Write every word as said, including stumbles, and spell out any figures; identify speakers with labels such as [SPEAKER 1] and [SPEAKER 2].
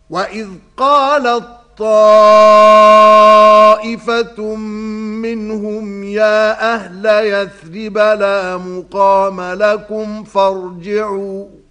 [SPEAKER 1] وَإِذْ قَالَت طَّائِفَةٌ مِّنْهُمْ يَا أَهْلَ يَثْرِبَ لَا مُقَامَ لَكُمْ فَارْجِعُوا